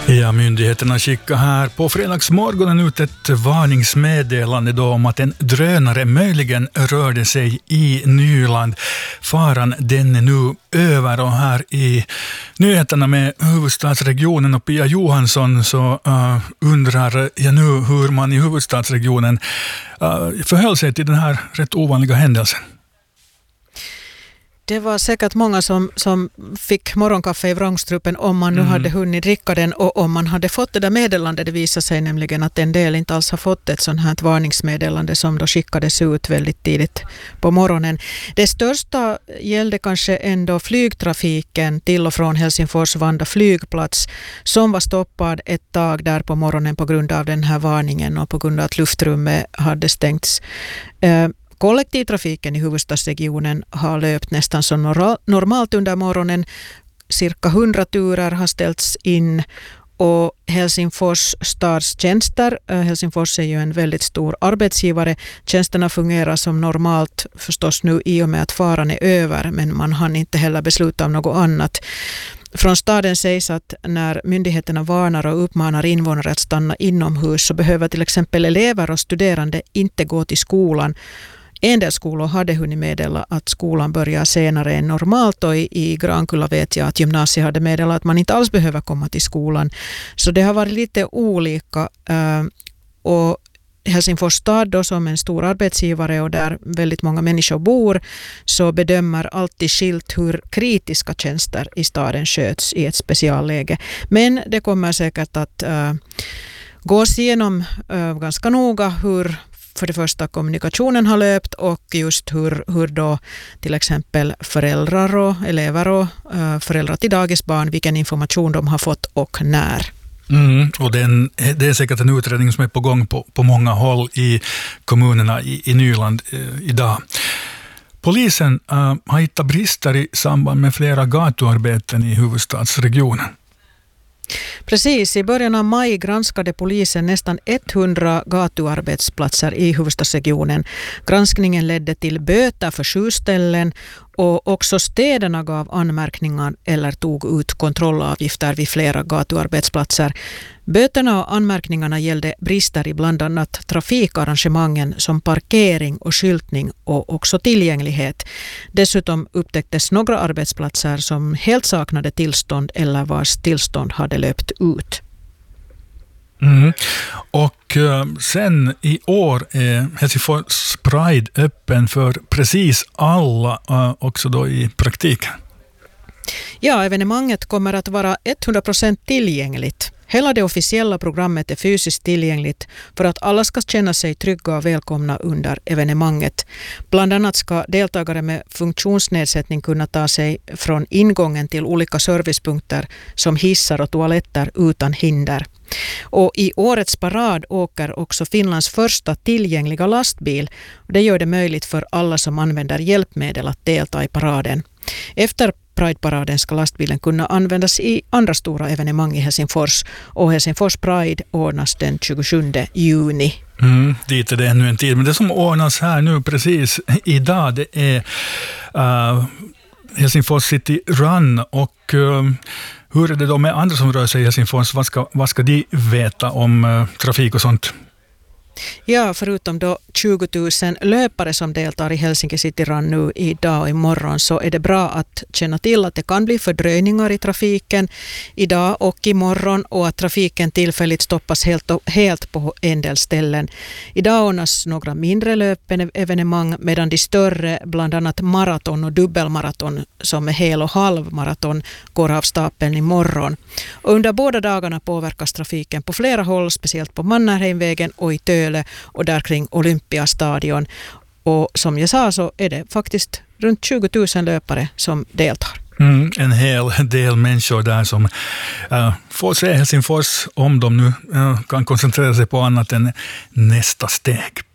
Ja, myndigheterna skickar här på fredagsmorgonen ut ett varningsmeddelande då om att en drönare möjligen rörde sig i Nyland. Faran den är nu över, och här i nyheterna med huvudstadsregionen och Pia Johansson så undrar jag nu hur man i huvudstadsregionen förhöll sig till den här rätt ovanliga händelsen. Det var säkert många som fick morgonkaffe i vrångstrupen om man nu hade hunnit dricka den, och om man hade fått det där meddelandet. Det visade sig nämligen att en del inte alls har fått ett sånt här varningsmeddelande som då skickades ut väldigt tidigt på morgonen. Det största gällde kanske ändå flygtrafiken till och från Helsingfors Vanda flygplats, som var stoppad ett tag där på morgonen på grund av den här varningen och på grund av att luftrummet hade stängts. Kollektivtrafiken i huvudstadsregionen har löpt nästan som normalt under morgonen. Cirka 100 turer har ställts in, och Helsingfors stadstjänster, Helsingfors är ju en väldigt stor arbetsgivare, tjänsterna fungerar som normalt förstås nu i och med att faran är över, men man hann inte heller besluta om något annat. Från staden sägs att när myndigheterna varnar och uppmanar invånare att stanna inomhus så behöver till exempel elever och studerande inte gå till skolan. En del skolor hade hunnit meddela att skolan börjar senare än normalt, och i Grankulla vet jag att gymnasiet hade meddelat att man inte alls behöver komma till skolan. Så det har varit lite olika, och Helsingfors stad då, som en stor arbetsgivare och där väldigt många människor bor, så bedömer alltid skilt hur kritiska tjänster i staden sköts i ett specialläge. Men det kommer säkert att gås igenom ganska noga hur för det första kommunikationen har löpt, och just hur då till exempel föräldrar och elever och föräldrar till dagisbarn, vilken information de har fått och när. Och det är säkert en utredning som är på gång på många håll i kommunerna i Nyland idag. Polisen har hittat brister i samband med flera gatuarbeten i huvudstadsregionen. Precis, i början av maj granskade polisen nästan 100 gatuarbetsplatser i huvudstadsregionen. Granskningen ledde till böter för 7 ställen, och också städerna gav anmärkningar eller tog ut kontrollavgifter vid flera gatuarbetsplatser. Böterna och anmärkningarna gällde brister i bland annat trafikarrangemangen som parkering och skyltning och också tillgänglighet. Dessutom upptäcktes några arbetsplatser som helt saknade tillstånd eller vars tillstånd hade löpt ut. Och sen i år är Helsingfors Pride öppen för precis alla, också då i praktiken. Ja, evenemanget kommer att vara 100% tillgängligt. Hela det officiella programmet är fysiskt tillgängligt för att alla ska känna sig trygga och välkomna under evenemanget. Bland annat ska deltagare med funktionsnedsättning kunna ta sig från ingången till olika servicepunkter som hissar och toaletter utan hinder. Och i årets parad åker också Finlands första tillgängliga lastbil. Det gör det möjligt för alla som använder hjälpmedel att delta i paraden. Efter Pride-paraden ska lastbilen kunna användas i andra stora evenemang i Helsingfors, och Helsingfors Pride ordnas den 27 juni. Dit är det ännu en tid, men det som ordnas här nu precis idag, det är Helsingfors City Run, och hur är det då med andra som rör sig i Helsingfors? Vad ska de veta om trafik och sånt? Ja, förutom då 20 000 löpare som deltar i Helsinki City Run nu idag och imorgon, så är det bra att känna till att det kan bli fördröjningar i trafiken idag och imorgon, och att trafiken tillfälligt stoppas helt på en del ställen. Idag ordnas några mindre löpevenemang, medan de större, bland annat maraton och dubbelmaraton som är hel- och halvmaraton, går av stapeln imorgon. Och under båda dagarna påverkas trafiken på flera håll, speciellt på Mannerheimvägen och i Töle och där kring Olympiastadion. Och som jag sa så är det faktiskt runt 20 000 löpare som deltar. En hel del människor där som får se Helsingfors, om de nu kan koncentrera sig på annat än nästa steg.